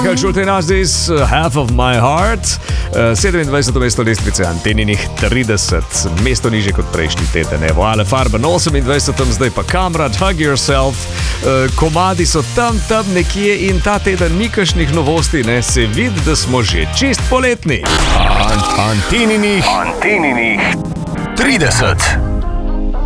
Michael Schultenazis, Half of My Heart, 27. mesto lestvice Anteninih 30, mesto nižje kot prejšnji teden. Evo, Ale Farben 28, zdaj pa Kamrad, Hug Yourself. Komadi so tam nekje in ta teden ni kakšnih novosti, ne, se vidi, da smo že čist poletni. Anteninih 30.